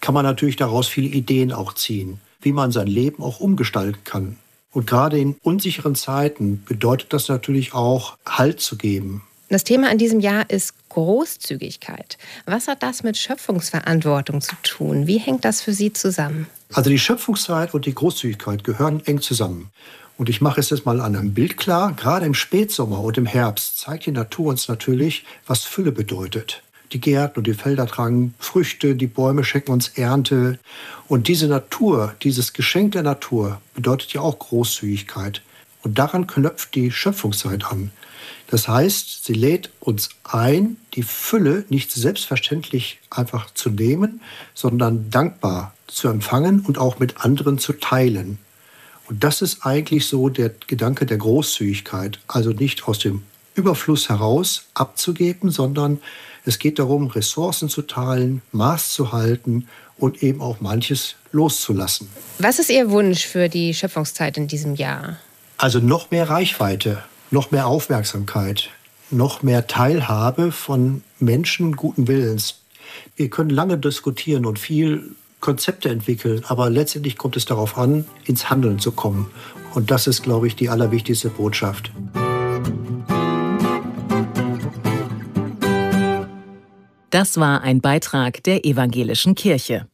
kann man natürlich daraus viele Ideen auch ziehen, wie man sein Leben auch umgestalten kann. Und gerade in unsicheren Zeiten bedeutet das natürlich auch, Halt zu geben. Das Thema in diesem Jahr ist Großzügigkeit. Was hat das mit Schöpfungsverantwortung zu tun? Wie hängt das für Sie zusammen? Also die Schöpfungszeit und die Großzügigkeit gehören eng zusammen. Und ich mache es jetzt mal an einem Bild klar. Gerade im Spätsommer und im Herbst zeigt die Natur uns natürlich, was Fülle bedeutet. Die Gärten und die Felder tragen Früchte, die Bäume schenken uns Ernte. Und diese Natur, dieses Geschenk der Natur, bedeutet ja auch Großzügigkeit. Und daran knüpft die Schöpfungszeit an. Das heißt, sie lädt uns ein, die Fülle nicht selbstverständlich einfach zu nehmen, sondern dankbar zu empfangen und auch mit anderen zu teilen. Und das ist eigentlich so der Gedanke der Großzügigkeit. Also nicht aus dem Überfluss heraus abzugeben, sondern es geht darum, Ressourcen zu teilen, Maß zu halten und eben auch manches loszulassen. Was ist Ihr Wunsch für die Schöpfungszeit in diesem Jahr? Also noch mehr Reichweite, noch mehr Aufmerksamkeit, noch mehr Teilhabe von Menschen guten Willens. Wir können lange diskutieren und viel Konzepte entwickeln, aber letztendlich kommt es darauf an, ins Handeln zu kommen. Und das ist, glaube ich, die allerwichtigste Botschaft. Das war ein Beitrag der Evangelischen Kirche.